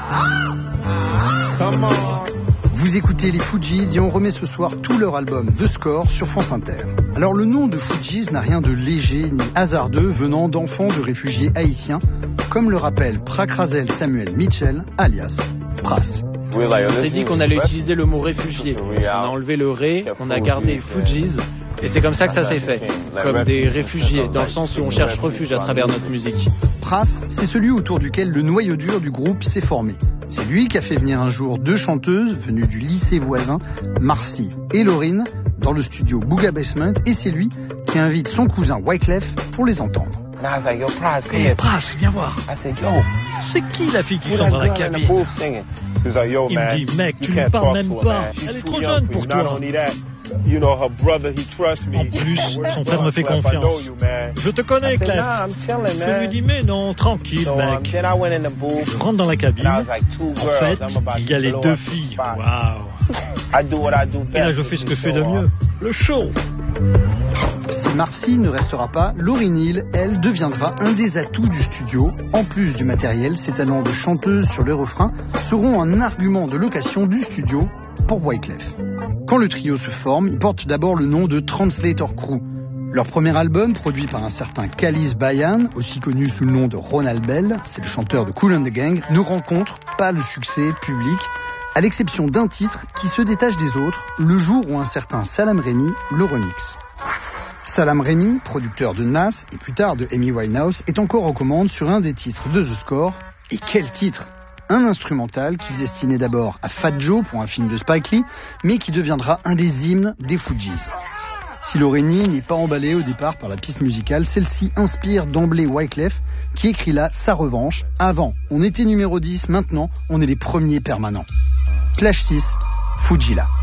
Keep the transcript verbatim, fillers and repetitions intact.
Come on. Vous écoutez les Fugees et on remet ce soir tout leur album The Score sur France Inter. Alors le nom de Fugees n'a rien de léger ni hasardeux venant d'enfants de réfugiés haïtiens, comme le rappelle Prakrazel Samuel Mitchell, alias Pras. On s'est dit qu'on allait utiliser le mot réfugié. On a enlevé le ré, on a gardé Fugees, et c'est comme ça que ça s'est fait. Comme des réfugiés, dans le sens où on cherche refuge à travers notre musique. Pras, c'est celui autour duquel le noyau dur du groupe s'est formé. C'est lui qui a fait venir un jour deux chanteuses venues du lycée voisin, Marcy et Laurine, dans le studio Booga Basement, et c'est lui qui invite son cousin Wyclef pour les entendre. Hey, Pras, viens voir. C'est qui la fille qui chante dans la cabine? Il me dit, mec, tu ne parles même pas. Elle est trop jeune pour toi. En plus, son frère me fait confiance. Je te connais, Clef. Je lui dis, mais non, tranquille, mec. Je rentre dans la cabine. En fait, il y a les deux filles. Waouh. Et là, je fais ce que je fais de mieux. Le show. Si Marcy ne restera pas, Lauryn Hill, elle, deviendra un des atouts du studio. En plus du matériel, ses talents de chanteuse sur les refrains seront un argument de location du studio pour Wyclef. Quand le trio se forme, il porte d'abord le nom de Translator Crew. Leur premier album, produit par un certain Khalis Bayan, aussi connu sous le nom de Ronald Bell, c'est le chanteur de Kool and the Gang, ne rencontre pas le succès public, à l'exception d'un titre qui se détache des autres, le jour où un certain Salam Remy le remixe. Salam Remy, producteur de Nas et plus tard de Amy Winehouse, est encore aux commandes sur un des titres de The Score. Et quel titre! Un instrumental qui est destiné d'abord à Fat Joe pour un film de Spike Lee, mais qui deviendra un des hymnes des Fugees. Si Lauryn Hill n'est pas emballée au départ par la piste musicale, celle-ci inspire d'emblée Wyclef, qui écrit là sa revanche. Avant, on était numéro dix, maintenant, on est les premiers permanents. Plage six, Fujila.